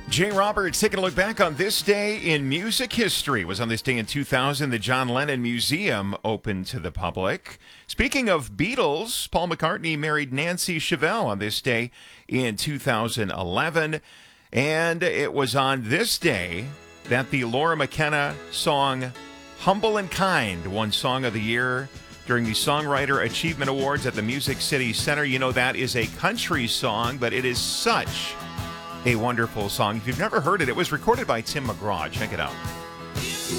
Jay Roberts taking a look back on this day in music history. It was on this day in 2000 the John Lennon Museum opened to the public. Speaking of Beatles, Paul McCartney married Nancy Chevelle on this day in 2011. And it was on this day that the Laura McKenna song Humble and Kind won Song of the Year during the Songwriter Achievement Awards at the Music City Center. You know, that is a country song, but it is such a wonderful song. If you've never heard it, it was recorded by Tim McGraw. Check it out.